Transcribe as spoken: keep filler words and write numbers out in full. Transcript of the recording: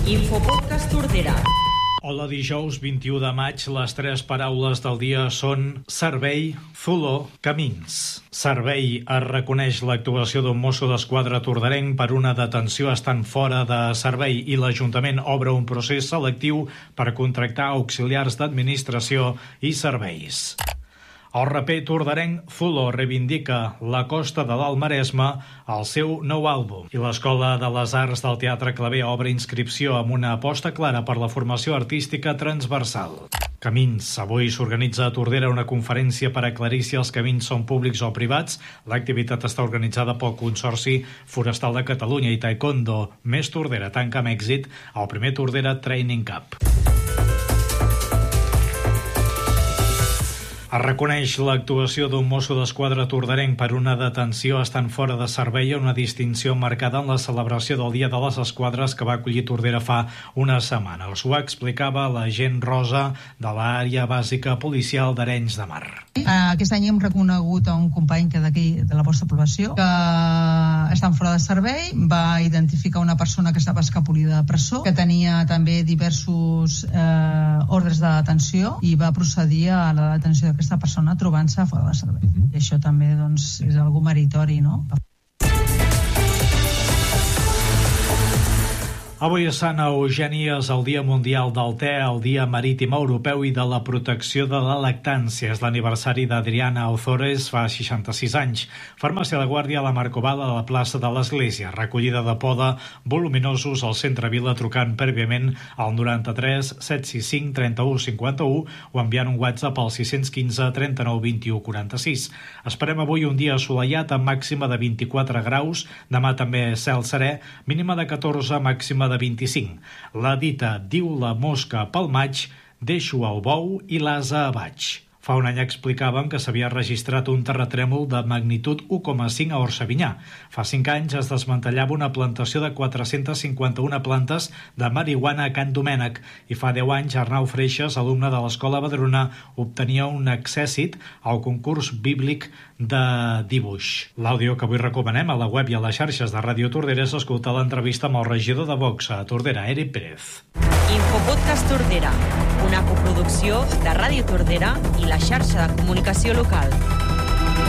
Infopodcast Tordera. Hola, dijous vint-i-u de maig, les tres paraules del dia són servei, Zulo, camins. Servei es reconeix l'actuació d'un mosso d'esquadra tordarenc per una detenció estant fora de servei i l'Ajuntament obre un procés selectiu per contractar auxiliars d'administració i serveis. El raper tordarenc Zulo reivindica la Costa de l'Alt Maresme al seu nou àlbum. I l'Escola de les Arts del Teatre Claver obre inscripció amb una aposta clara per la formació artística transversal. Camins. Avui s'organitza a Tordera una conferència per aclarir si els camins són públics o privats. L'activitat està organitzada pel Consorci Forestal de Catalunya i Taekwondo Més Tordera tanca amb èxit el primer Tordera Training Cup. Es reconeix l'actuació d'un mosso d'esquadra tordarenc per una detenció estant fora de servei a una distinció marcada en la celebració del Dia de les Esquadres que va acollir Tordera fa una setmana. Us ho explicava l'agent Rosa de l'àrea bàsica policial d'Arenys de Mar. Aquest any hem reconegut a un company que d'aquí de la vostra població que estan fora de servei, va identificar una persona que estava escapolida de presó, que tenia també diversos eh, ordres de detenció i va procedir a la detenció d'aquesta persona trobant-se fora de servei. I això també doncs, és algo meritori, no? Avui a Sant Eugeni és el Dia Mundial del Te, el Dia Marítim Europeu i de la Protecció de la Lactància. És l'aniversari d'Adriana Ozores, fa seixanta-sis anys. Farmàcia de Guàrdia a la Marcoval, a la plaça de l'Església. Recollida de poda voluminosos al centre Vila trucant prèviament al noranta-tres set sis cinc trenta-u cinquanta-u o enviant un WhatsApp al sis un cinc trenta-nou vint-i-u quaranta-sis. Esperem avui un dia assolellat amb màxima de vint-i-quatre graus. Demà també cel serè, mínima de catorze, màxima de vint-i-cinc. La dita diu la mosca pel maig, deixo el bou i l'ase a baix. Fa un any explicàvem que s'havia registrat un terratrèmol de magnitud u coma cinc a Orxavinyà. Fa cinc anys es desmantellava una plantació de quatre-cents cinquanta-una plantes de marihuana a Can Domènec i fa deu anys Arnau Freixas, alumne de l'Escola Badruna, obtenia un accèssit al concurs bíblic de dibuix. L'àudio que avui recomanem a la web i a les xarxes de Ràdio Tordera és escoltar l'entrevista amb el regidor de Vox a Tordera, Eric Pérez. Infopodcast Tordera, una coproducció de Ràdio Tordera i la xarxa de comunicació local.